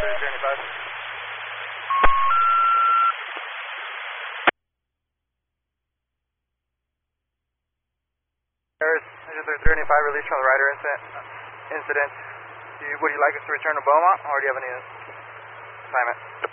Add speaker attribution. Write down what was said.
Speaker 1: Engine 3325 released from the Ryder incident. Would you like us to return to Beaumont, or do you have any assignment?